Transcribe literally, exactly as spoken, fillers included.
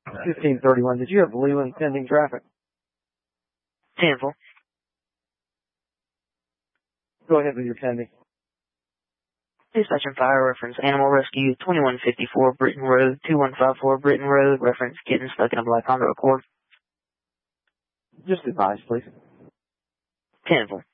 fifteen thirty-one. Did you have Leland pending traffic? ten four. Go ahead with your pending. Dispatch and fire reference animal rescue twenty-one fifty-four Britton Road, two one five four Britton Road, reference kitten stuck in a black Honda Accord. Just advise, please. ten four.